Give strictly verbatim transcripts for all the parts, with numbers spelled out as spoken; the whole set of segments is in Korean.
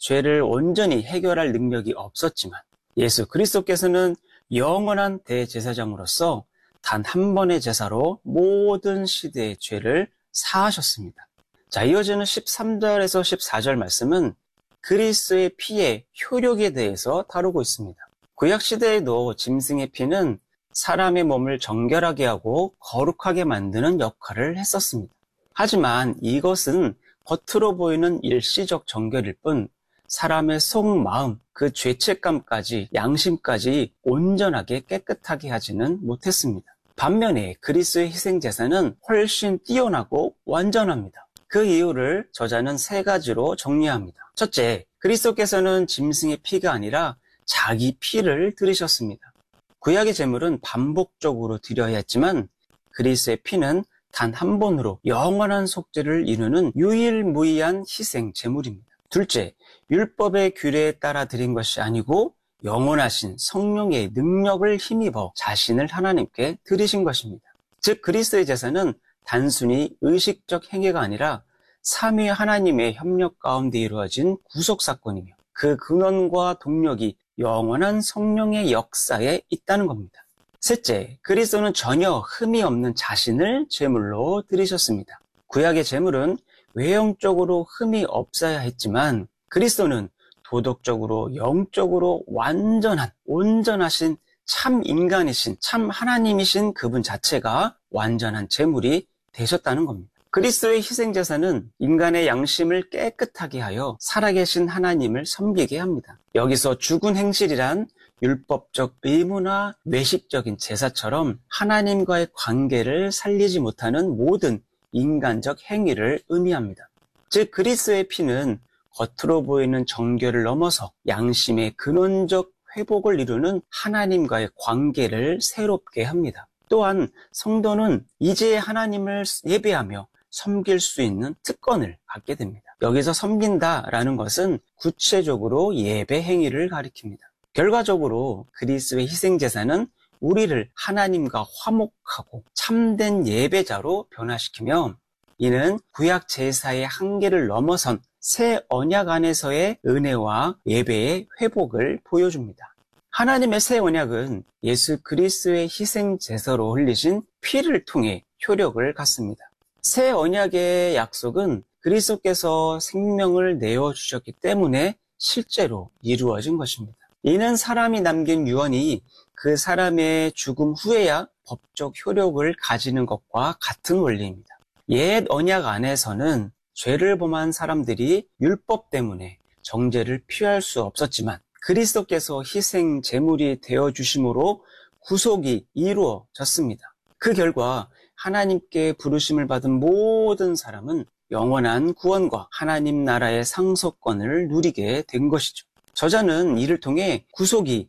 죄를 온전히 해결할 능력이 없었지만 예수 그리스도께서는 영원한 대제사장으로서 단 한 번의 제사로 모든 시대의 죄를 사하셨습니다. 자, 이어지는 십삼 절에서 십사 절 말씀은 그리스도의 피의 효력에 대해서 다루고 있습니다. 구약시대에도 짐승의 피는 사람의 몸을 정결하게 하고 거룩하게 만드는 역할을 했었습니다. 하지만 이것은 겉으로 보이는 일시적 정결일 뿐 사람의 속마음, 그 죄책감까지 양심까지 온전하게 깨끗하게 하지는 못했습니다. 반면에 그리스도의 희생제사는 훨씬 뛰어나고 완전합니다. 그 이유를 저자는 세 가지로 정리합니다. 첫째, 그리스도께서는 짐승의 피가 아니라 자기 피를 들이셨습니다. 구약의 제물은 반복적으로 드려야 했지만 그리스도의 피는 단 한 번으로 영원한 속죄를 이루는 유일무이한 희생 제물입니다. 둘째, 율법의 규례에 따라 드린 것이 아니고 영원하신 성령의 능력을 힘입어 자신을 하나님께 드리신 것입니다. 즉 그리스도의 제사는 단순히 의식적 행위가 아니라 삼위 하나님의 협력 가운데 이루어진 구속사건이며 그 근원과 동력이 영원한 성령의 역사에 있다는 겁니다. 셋째, 그리스도는 전혀 흠이 없는 자신을 제물로 드리셨습니다. 구약의 제물은 외형적으로 흠이 없어야 했지만 그리스도는 도덕적으로 영적으로 완전한 온전하신 참 인간이신 참 하나님이신 그분 자체가 완전한 제물이 되셨다는 겁니다. 그리스도의 희생제사는 인간의 양심을 깨끗하게 하여 살아계신 하나님을 섬기게 합니다. 여기서 죽은 행실이란 율법적 의무나 외식적인 제사처럼 하나님과의 관계를 살리지 못하는 모든 인간적 행위를 의미합니다. 즉 그리스도의 피는 겉으로 보이는 정결을 넘어서 양심의 근원적 회복을 이루는 하나님과의 관계를 새롭게 합니다. 또한 성도는 이제 하나님을 예배하며 섬길 수 있는 특권을 갖게 됩니다. 여기서 섬긴다라는 것은 구체적으로 예배 행위를 가리킵니다. 결과적으로 그리스도의 희생제사는 우리를 하나님과 화목하고 참된 예배자로 변화시키며 이는 구약 제사의 한계를 넘어선 새 언약 안에서의 은혜와 예배의 회복을 보여줍니다. 하나님의 새 언약은 예수 그리스도의 희생 제사로 흘리신 피를 통해 효력을 갖습니다. 새 언약의 약속은 그리스도께서 생명을 내어주셨기 때문에 실제로 이루어진 것입니다. 이는 사람이 남긴 유언이 그 사람의 죽음 후에야 법적 효력을 가지는 것과 같은 원리입니다. 옛 언약 안에서는 죄를 범한 사람들이 율법 때문에 정죄를 피할 수 없었지만 그리스도께서 희생 제물이 되어주심으로 구속이 이루어졌습니다. 그 결과 하나님께 부르심을 받은 모든 사람은 영원한 구원과 하나님 나라의 상속권을 누리게 된 것이죠. 저자는 이를 통해 구속이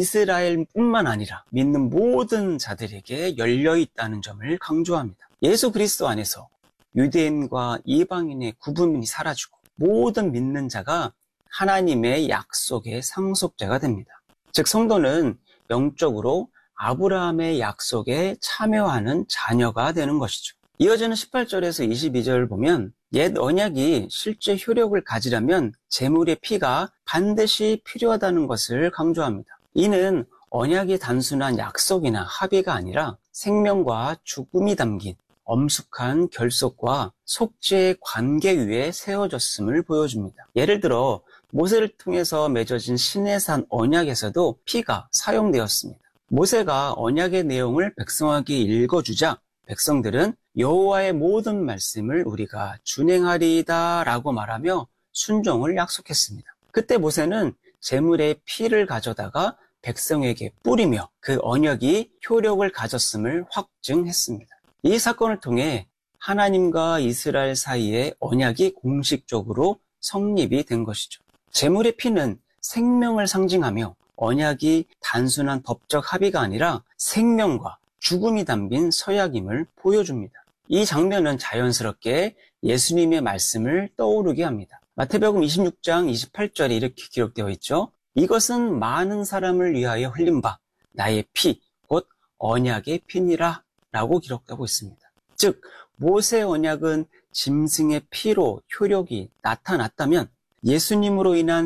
이스라엘뿐만 아니라 믿는 모든 자들에게 열려 있다는 점을 강조합니다. 예수 그리스도 안에서 유대인과 이방인의 구분이 사라지고 모든 믿는 자가 하나님의 약속의 상속자가 됩니다. 즉 성도는 영적으로 아브라함의 약속에 참여하는 자녀가 되는 것이죠. 이어지는 십팔 절에서 이십이 절을 보면 옛 언약이 실제 효력을 가지려면 제물의 피가 반드시 필요하다는 것을 강조합니다. 이는 언약이 단순한 약속이나 합의가 아니라 생명과 죽음이 담긴 엄숙한 결속과 속죄의 관계 위에 세워졌음을 보여줍니다. 예를 들어 모세를 통해서 맺어진 시내산 언약에서도 피가 사용되었습니다. 모세가 언약의 내용을 백성에게 읽어주자 백성들은 여호와의 모든 말씀을 우리가 준행하리이다 라고 말하며 순종을 약속했습니다. 그때 모세는 제물의 피를 가져다가 백성에게 뿌리며 그 언약이 효력을 가졌음을 확증했습니다. 이 사건을 통해 하나님과 이스라엘 사이의 언약이 공식적으로 성립이 된 것이죠. 제물의 피는 생명을 상징하며 언약이 단순한 법적 합의가 아니라 생명과 죽음이 담긴 서약임을 보여줍니다. 이 장면은 자연스럽게 예수님의 말씀을 떠오르게 합니다. 마태복음 이십육 장 이십팔 절에 이렇게 기록되어 있죠. 이것은 많은 사람을 위하여 흘린 바 나의 피, 곧 언약의 피니라 라고 기록되고 있습니다. 즉 모세 언약은 짐승의 피로 효력이 나타났다면 예수님으로 인한